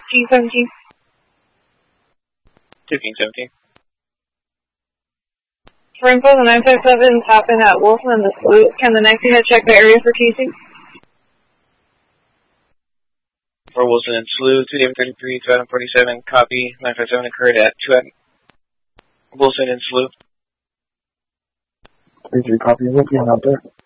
King 17. 2 King 17. For info, the 957 happened at Wilson and the Sloot. Can the 90 head check the area for teasing? For Wilson and Sloot, 2 David 33, 2 Adam 47, copy. 957 occurred at 2 Adam Wilson and Sloot. 33 copy, looking out there.